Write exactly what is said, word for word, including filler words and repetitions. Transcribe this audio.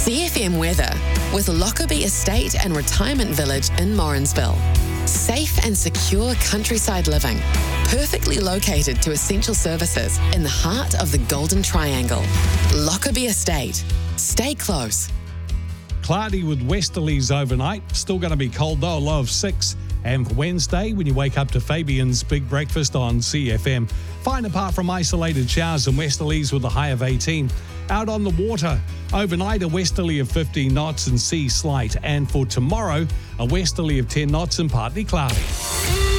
C F M weather with Lockerbie Estate and Retirement Village in Morrinsville. Safe and secure countryside living, perfectly located to essential services in the heart of the Golden Triangle. Lockerbie Estate. Stay close. Cloudy with westerlies overnight. Still going to be cold though, a low of six. And for Wednesday, when you wake up to Fabian's Big Breakfast on C F M, fine apart from isolated showers and westerlies with a high of eighteen. Out on the water, overnight a westerly of fifteen knots and sea slight. And for tomorrow, a westerly of ten knots and partly cloudy.